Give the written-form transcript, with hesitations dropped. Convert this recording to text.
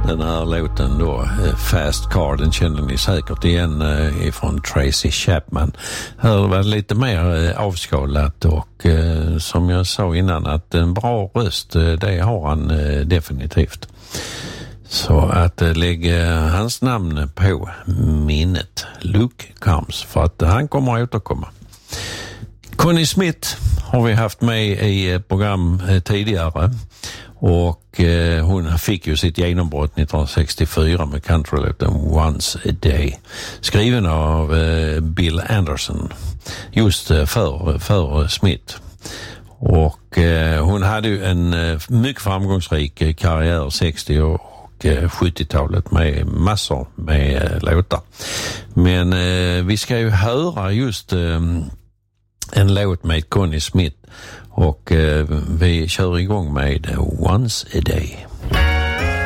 Den här låten då, Fast Car, den känner ni säkert igen ifrån Tracy Chapman. Här var det lite mer avskalat och som jag sa innan att en bra röst, det har han definitivt. Så att lägga hans namn på minnet, Luke Combs, för att han kommer att återkomma. Connie Smith har vi haft med i program tidigare och hon fick ju sitt genombrott 1964 med countrylåten Once a Day, skriven av Bill Anderson just för Smith. Och hon hade ju en mycket framgångsrik karriär 60 och 70-talet med massor med låtar. Men vi ska ju höra just en låt med Connie Smith och vi kör igång med Once a Day.